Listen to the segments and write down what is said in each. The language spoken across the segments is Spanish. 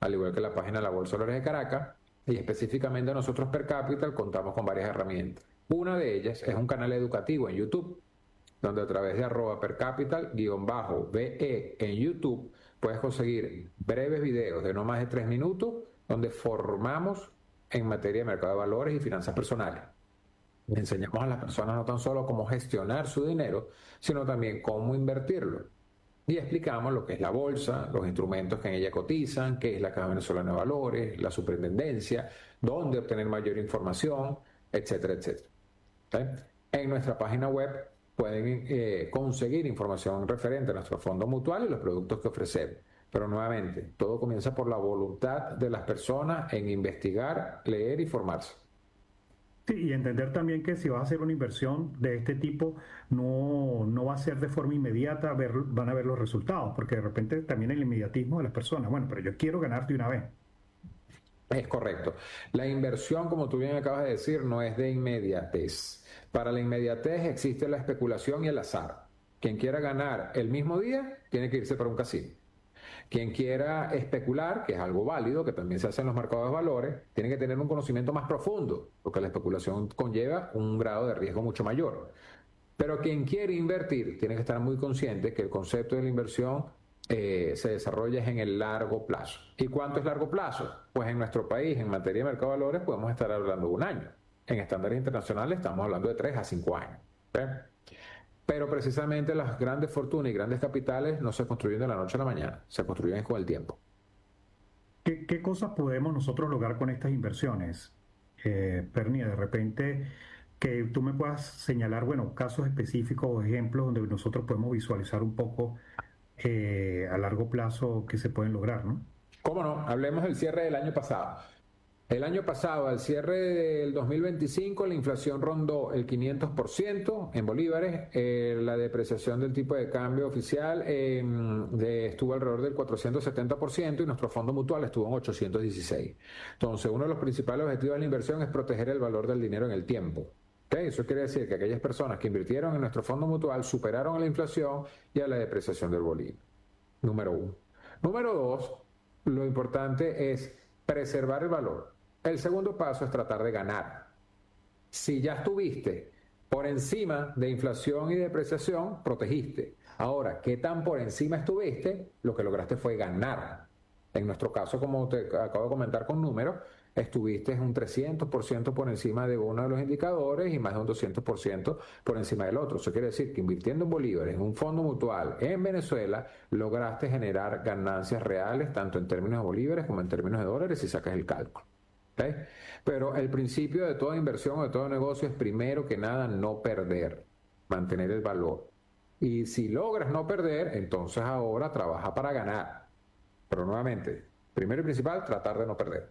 al igual que la página de la Bolsa de Valores de Caracas, y específicamente nosotros Per Capital contamos con varias herramientas. Una de ellas es un canal educativo en YouTube, donde a través de @percapital_be en YouTube puedes conseguir breves videos de no más de 3 minutos donde formamos en materia de mercado de valores y finanzas personales. Enseñamos a las personas no tan solo cómo gestionar su dinero, sino también cómo invertirlo. Y explicamos lo que es la bolsa, los instrumentos que en ella cotizan, qué es la Caja Venezolana de Valores, la superintendencia, dónde obtener mayor información, etcétera, etcétera. ¿Sí? En nuestra página web pueden conseguir información referente a nuestro fondo mutual y los productos que ofrecemos. Pero nuevamente, todo comienza por la voluntad de las personas en investigar, leer y formarse. Sí, y entender también que si vas a hacer una inversión de este tipo, no va a ser de forma inmediata, van a ver los resultados, porque de repente también el inmediatismo de las personas, bueno, pero yo quiero ganar de una vez. Es correcto. La inversión, como tú bien acabas de decir, no es de inmediatez. Para la inmediatez existe la especulación y el azar. Quien quiera ganar el mismo día tiene que irse para un casino. Quien quiera especular, que es algo válido, que también se hace en los mercados de valores, tiene que tener un conocimiento más profundo, porque la especulación conlleva un grado de riesgo mucho mayor. Pero quien quiere invertir tiene que estar muy consciente que el concepto de la inversión se desarrolla en el largo plazo. ¿Y cuánto es largo plazo? Pues en nuestro país, en materia de mercado de valores, podemos estar hablando de un año. En estándares internacionales estamos hablando de 3 a 5 años. ¿Okay? Pero precisamente las grandes fortunas y grandes capitales no se construyen de la noche a la mañana, se construyen con el tiempo. ¿Qué cosas podemos nosotros lograr con estas inversiones? Pernia, de repente que tú me puedas señalar, bueno, casos específicos o ejemplos donde nosotros podemos visualizar un poco a largo plazo que se pueden lograr, ¿no? ¿Cómo no? Hablemos del cierre del año pasado. El año pasado, al cierre del 2025, la inflación rondó el 500% en bolívares, la depreciación del tipo de cambio oficial estuvo alrededor del 470% y nuestro fondo mutual estuvo en 816. Entonces, uno de los principales objetivos de la inversión es proteger el valor del dinero en el tiempo. ¿Okay? Eso quiere decir que aquellas personas que invirtieron en nuestro fondo mutual superaron a la inflación y a la depreciación del bolívar. Número uno. Número dos, lo importante es preservar el valor. El segundo paso es tratar de ganar. Si ya estuviste por encima de inflación y depreciación, protegiste. Ahora, ¿qué tan por encima estuviste? Lo que lograste fue ganar. En nuestro caso, como te acabo de comentar con números, estuviste un 300% por encima de uno de los indicadores y más de un 200% por encima del otro. Eso quiere decir que invirtiendo en bolívares, en un fondo mutual en Venezuela, lograste generar ganancias reales, tanto en términos de bolívares como en términos de dólares, si sacas el cálculo. ¿Okay? Pero el principio de toda inversión o de todo negocio es primero que nada no perder, mantener el valor. Y si logras no perder, entonces ahora trabaja para ganar. Pero nuevamente, primero y principal, tratar de no perder.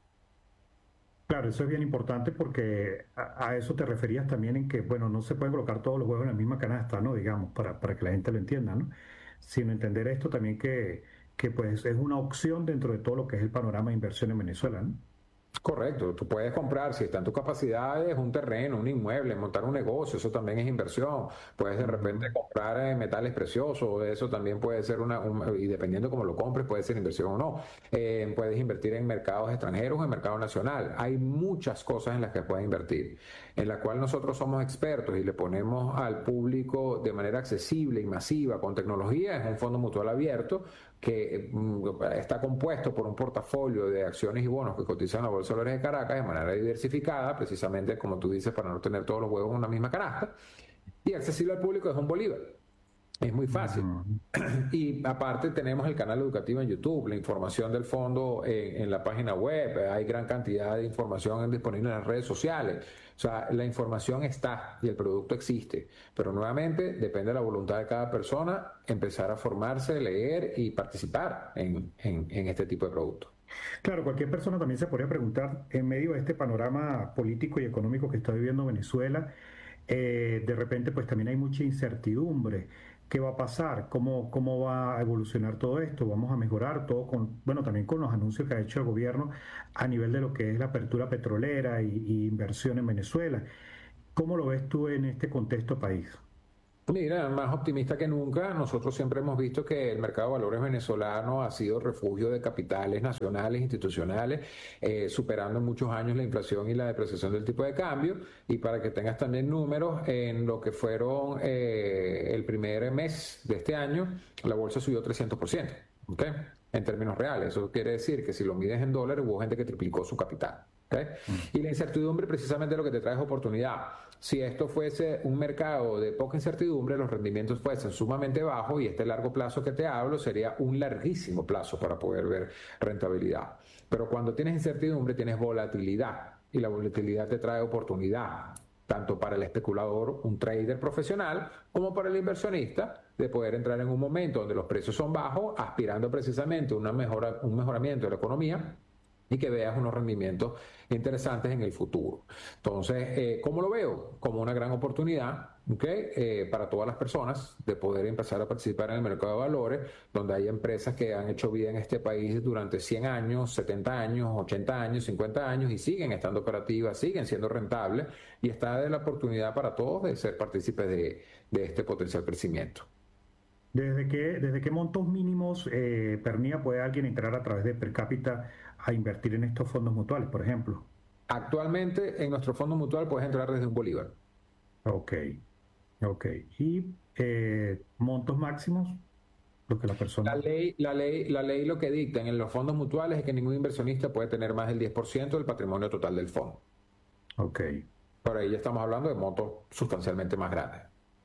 Claro, eso es bien importante porque a eso te referías también en que, bueno, no se pueden colocar todos los huevos en la misma canasta, ¿no? Digamos, para que la gente lo entienda, ¿no? Sino entender esto también que pues es una opción dentro de todo lo que es el panorama de inversión en Venezuela, ¿no? Correcto, tú puedes comprar, si está en tus capacidades, un terreno, un inmueble, montar un negocio, eso también es inversión. Puedes de repente Ujú. comprar metales preciosos, eso también puede ser y dependiendo cómo lo compres, puede ser inversión o no. Puedes invertir en mercados extranjeros o en mercado nacional. Hay muchas cosas en las que puedes invertir, en la cual nosotros somos expertos y le ponemos al público de manera accesible y masiva con tecnología. Es un fondo mutual abierto que está compuesto por un portafolio de acciones y bonos que cotizan en la Bolsa de Valores de Caracas de manera diversificada, precisamente como tú dices, para no tener todos los huevos en una misma canasta, y accesible al público es un bolívar. Es muy fácil. Ujú. Y aparte tenemos el canal educativo en YouTube, la información del fondo en la página web, hay gran cantidad de información disponible en las redes sociales. O sea, la información está y el producto existe, pero nuevamente depende de la voluntad de cada persona empezar a formarse, leer y participar en este tipo de productos. Claro, cualquier persona también se podría preguntar, en medio de este panorama político y económico que está viviendo Venezuela, de repente pues también hay mucha incertidumbre. ¿Qué va a pasar? ¿Cómo va a evolucionar todo esto? ¿Vamos a mejorar todo con, bueno, también con los anuncios que ha hecho el gobierno a nivel de lo que es la apertura petrolera y inversión en Venezuela? ¿Cómo lo ves tú en este contexto país? Mira, más optimista que nunca. Nosotros siempre hemos visto que el mercado de valores venezolano ha sido refugio de capitales nacionales, institucionales, superando en muchos años la inflación y la depreciación del tipo de cambio. Y para que tengas también números, en lo que fueron el primer mes de este año, la bolsa subió 300%, ¿ok? En términos reales. Eso quiere decir que si lo mides en dólares, hubo gente que triplicó su capital. ¿Okay? Y la incertidumbre precisamente lo que te trae es oportunidad. Si esto fuese un mercado de poca incertidumbre, los rendimientos fuesen sumamente bajos y este largo plazo que te hablo sería un larguísimo plazo para poder ver rentabilidad. Pero cuando tienes incertidumbre tienes volatilidad y la volatilidad te trae oportunidad, tanto para el especulador, un trader profesional, como para el inversionista, de poder entrar en un momento donde los precios son bajos, aspirando precisamente a un mejoramiento de la economía y que veas unos rendimientos interesantes en el futuro. Entonces, ¿cómo lo veo? Como una gran oportunidad, ¿okay? Para todas las personas de poder empezar a participar en el mercado de valores, donde hay empresas que han hecho vida en este país durante 100 años, 70 años, 80 años, 50 años y siguen estando operativas, siguen siendo rentables y está de la oportunidad para todos de ser partícipes de este potencial crecimiento. ¿Desde qué montos mínimos, Pernía, puede alguien entrar a través de per cápita a invertir en estos fondos mutuales, por ejemplo? Actualmente en nuestro fondo mutual puedes entrar desde un bolívar. Ok, ok. ¿Y montos máximos? Lo que la La persona... ley, la ley, la ley lo que dicta en los fondos mutuales es que ningún inversionista puede tener más del 10% del patrimonio total del fondo. Ok. Por ahí ya estamos hablando de montos sustancialmente más grandes.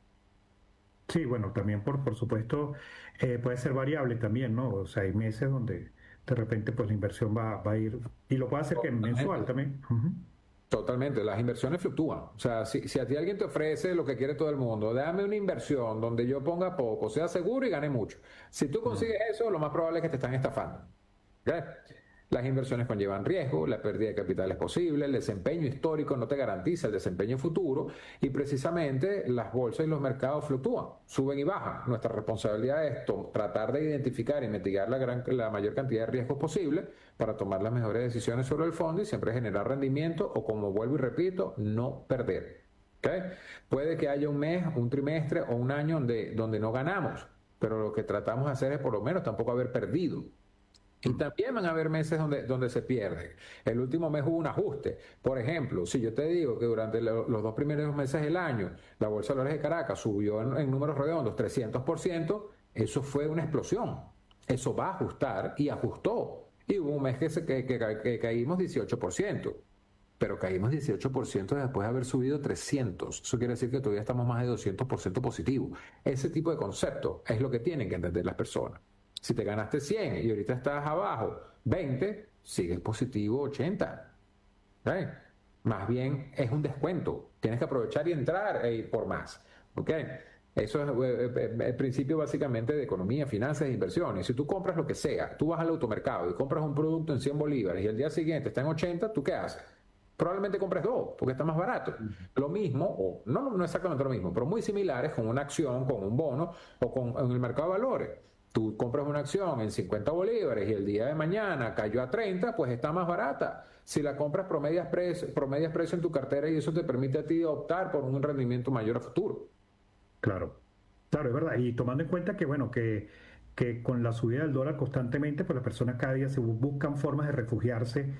Sí, bueno, también por supuesto puede ser variable también, ¿no? O sea, hay meses donde de repente pues la inversión va a ir, y lo puede hacer que mensual Totalmente. también. Ujú. Totalmente, las inversiones fluctúan. O sea, si a ti alguien te ofrece lo que quiere todo el mundo, dame una inversión donde yo ponga poco, sea seguro y gane mucho. Si tú consigues eso, lo más probable es que te están estafando. ¿Ok? Las inversiones conllevan riesgo, la pérdida de capital es posible, el desempeño histórico no te garantiza el desempeño futuro y precisamente las bolsas y los mercados fluctúan, suben y bajan. Nuestra responsabilidad es tratar de identificar y mitigar la mayor cantidad de riesgos posible para tomar las mejores decisiones sobre el fondo y siempre generar rendimiento o, como vuelvo y repito, no perder. ¿Okay? Puede que haya un mes, un trimestre o un año donde no ganamos, pero lo que tratamos de hacer es por lo menos tampoco haber perdido. Y también van a haber meses donde se pierde. El último mes hubo un ajuste. Por ejemplo, si yo te digo que durante los dos primeros meses del año la Bolsa de Valores de Caracas subió en números redondos 300%, eso fue una explosión. Eso va a ajustar y ajustó. Y hubo un mes que caímos 18%. Pero caímos 18% después de haber subido 300. Eso quiere decir que todavía estamos más de 200% positivo. Ese tipo de concepto es lo que tienen que entender las personas. Si te ganaste 100 y ahorita estás abajo 20, sigues positivo 80. ¿Okay? Más bien es un descuento. Tienes que aprovechar y entrar e ir por más. ¿Okay? Eso es el principio básicamente de economía, finanzas e inversiones. Si tú compras lo que sea, tú vas al automercado y compras un producto en 100 bolívares y el día siguiente está en 80, ¿tú qué haces? Probablemente compres dos, porque está más barato. Lo mismo, o no exactamente lo mismo, pero muy similares con una acción, con un bono o en el mercado de valores. Tú compras una acción en 50 bolívares y el día de mañana cayó a 30, pues está más barata. Si la compras promedias precio en tu cartera y eso te permite a ti optar por un rendimiento mayor a futuro. Claro, claro, es verdad. Y tomando en cuenta que, bueno, que con la subida del dólar constantemente, pues las personas cada día se buscan formas de refugiarse,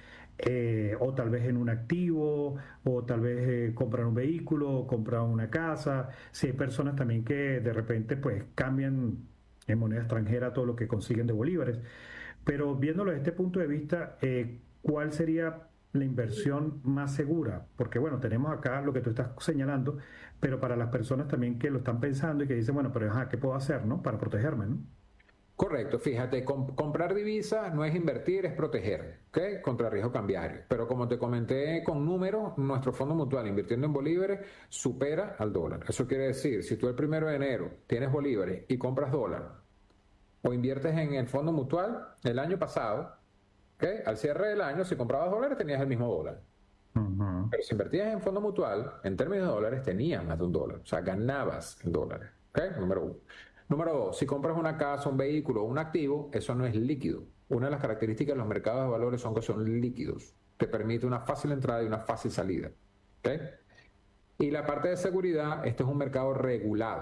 o tal vez en un activo, o tal vez compran un vehículo, o compran una casa. Si hay personas también que de repente pues cambian en moneda extranjera todo lo que consiguen de bolívares. Pero viéndolo desde este punto de vista, ¿cuál sería la inversión más segura? Porque bueno, tenemos acá lo que tú estás señalando, pero para las personas también que lo están pensando y que dicen, bueno, pero ajá, ¿qué puedo hacer, no? Para protegerme, ¿no? Correcto, fíjate, comprar divisas no es invertir, es proteger, ¿ok? Contra riesgo cambiario. Pero como te comenté con números, nuestro fondo mutual invirtiendo en bolívares supera al dólar. Eso quiere decir, si tú el 1 de enero tienes bolívares y compras dólar o inviertes en el fondo mutual el año pasado, ¿ok? Al cierre del año, si comprabas dólares tenías el mismo dólar. Ujú. Pero si invertías en fondo mutual, en términos de dólares, tenías más de un dólar. O sea, ganabas en dólares. ¿Ok? Número uno. Número dos, si compras una casa, un vehículo o un activo, eso no es líquido. Una de las características de los mercados de valores son que son líquidos. Te permite una fácil entrada y una fácil salida. ¿Ok? Y la parte de seguridad, este es un mercado regulado.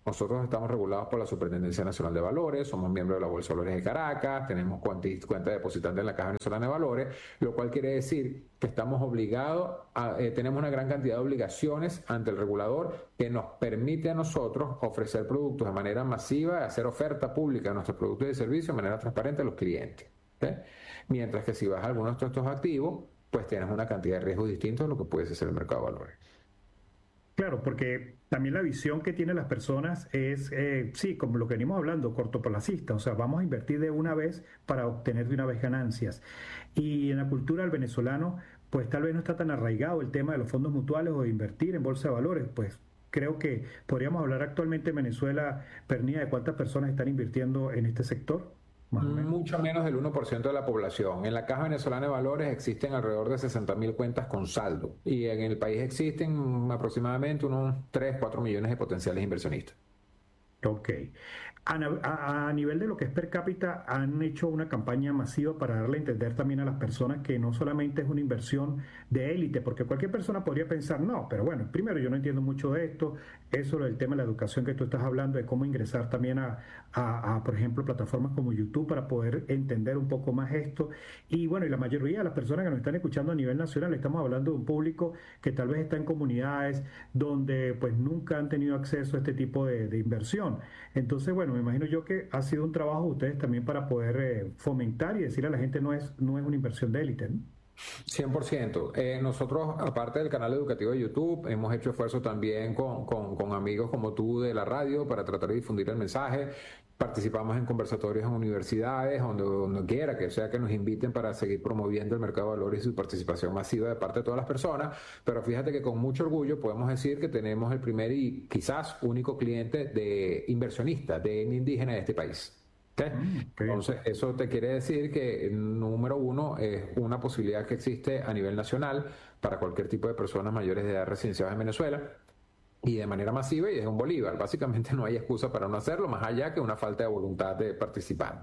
Nosotros estamos regulados por la Superintendencia Nacional de Valores, somos miembros de la Bolsa de Valores de Caracas, tenemos cuenta depositante en la Caja Venezolana de Valores, lo cual quiere decir que estamos obligados, tenemos una gran cantidad de obligaciones ante el regulador que nos permite a nosotros ofrecer productos de manera masiva, hacer oferta pública de nuestros productos y servicios de manera transparente a los clientes. ¿Okay? Mientras que si vas a algunos de estos activos, pues tienes una cantidad de riesgos distintos a lo que puede ser el mercado de valores. Claro, porque también la visión que tienen las personas es, sí, como lo que venimos hablando, cortoplacista, o sea, vamos a invertir de una vez para obtener de una vez ganancias. Y en la cultura del venezolano, pues tal vez no está tan arraigado el tema de los fondos mutuales o de invertir en bolsa de valores, pues creo que podríamos hablar actualmente en Venezuela, Pernilla, de cuántas personas están invirtiendo en este sector, más o menos. Mucho menos del 1% de la población. En la Caja Venezolana de Valores existen alrededor de 60.000 cuentas con saldo y en el país existen aproximadamente unos 3, 4 millones de potenciales inversionistas. Ok. A nivel de lo que es per cápita, han hecho una campaña masiva para darle a entender también a las personas que no solamente es una inversión de élite, porque cualquier persona podría pensar, no, pero bueno, primero yo no entiendo mucho de esto, eso del tema de la educación que tú estás hablando, de cómo ingresar también por ejemplo, plataformas como YouTube para poder entender un poco más esto. Y bueno, y la mayoría de las personas que nos están escuchando a nivel nacional, estamos hablando de un público que tal vez está en comunidades donde pues nunca han tenido acceso a este tipo de inversión. Entonces, bueno, me imagino yo que ha sido un trabajo de ustedes también para poder fomentar y decir a la gente no es una inversión de élite, ¿no? 100%. Nosotros, aparte del canal educativo de YouTube, hemos hecho esfuerzos también con amigos como tú de la radio para tratar de difundir el mensaje. Participamos en conversatorios en universidades, donde quiera que sea que nos inviten para seguir promoviendo el mercado de valores y su participación masiva de parte de todas las personas. Pero fíjate que con mucho orgullo podemos decir que tenemos el primer y quizás único cliente de inversionista de etnia indígena de este país. ¿Okay? Entonces, eso te quiere decir que, número uno, es una posibilidad que existe a nivel nacional para cualquier tipo de personas mayores de edad residenciadas en Venezuela y de manera masiva y es un bolívar. Básicamente no hay excusa para no hacerlo, más allá que una falta de voluntad de participar.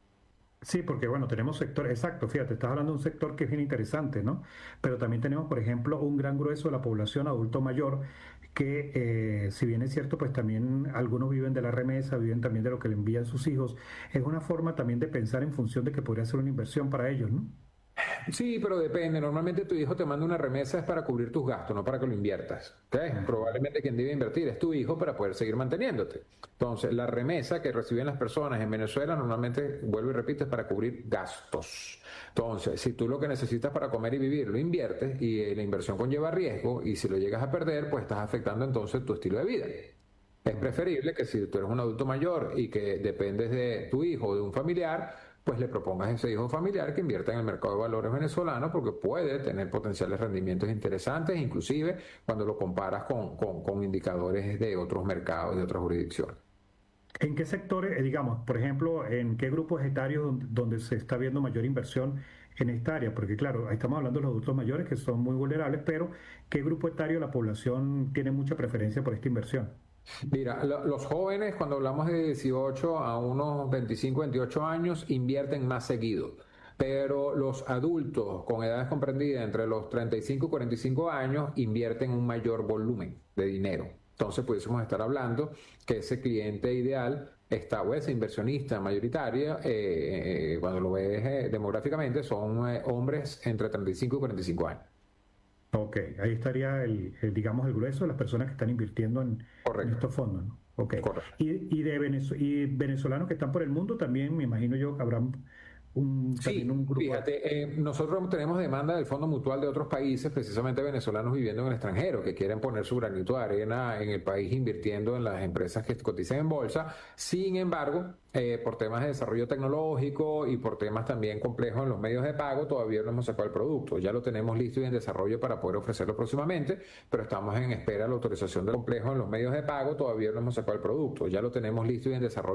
Sí, porque bueno, tenemos sector, exacto, fíjate, estás hablando de un sector que es bien interesante, ¿no? Pero también tenemos, por ejemplo, un gran grueso de la población adulto mayor que, si bien es cierto, pues también algunos viven de la remesa, viven también de lo que le envían sus hijos. Es una forma también de pensar en función de que podría ser una inversión para ellos, ¿no? Sí, pero depende. Normalmente tu hijo te manda una remesa es para cubrir tus gastos, no para que lo inviertas. ¿Okay? Probablemente quien debe invertir es tu hijo para poder seguir manteniéndote. Entonces, la remesa que reciben las personas en Venezuela normalmente, vuelvo y repito, es para cubrir gastos. Entonces, si tú lo que necesitas para comer y vivir lo inviertes y la inversión conlleva riesgo y si lo llegas a perder, pues estás afectando entonces tu estilo de vida. Es preferible que si tú eres un adulto mayor y que dependes de tu hijo o de un familiar, pues le propongas a ese hijo familiar que invierta en el mercado de valores venezolano porque puede tener potenciales rendimientos interesantes, inclusive cuando lo comparas con indicadores de otros mercados, de otras jurisdicciones. ¿En qué sectores, digamos, por ejemplo, en qué grupos etarios donde se está viendo mayor inversión en esta área? Porque claro, ahí estamos hablando de los adultos mayores que son muy vulnerables, pero ¿qué grupo etario de la población tiene mucha preferencia por esta inversión? Mira, los jóvenes cuando hablamos de 18 a unos 25, 28 años invierten más seguido, pero los adultos con edades comprendidas entre los 35 y 45 años invierten un mayor volumen de dinero. Entonces pudiésemos estar hablando que ese cliente ideal está, o ese inversionista mayoritario, cuando lo ves demográficamente, son hombres entre 35 y 45 años. Ok, ahí estaría digamos, el grueso de las personas que están invirtiendo en Correcto, estos fondos, ¿no? Ok. correcto. Y venezolanos que están por el mundo también, me imagino yo que habrán también Sí, un grupo. fíjate, nosotros tenemos demanda del Fondo Mutual de otros países, precisamente venezolanos viviendo en el extranjero, que quieren poner su granito de arena en el país invirtiendo en las empresas que cotizan en bolsa. Sin embargo, por temas de desarrollo tecnológico y por temas también complejos en los medios de pago, todavía no hemos sacado el producto. Ya lo tenemos listo y en desarrollo para poder ofrecerlo próximamente, pero estamos en espera de la autorización del complejo en los medios de pago, todavía no hemos sacado el producto. Ya lo tenemos listo y en desarrollo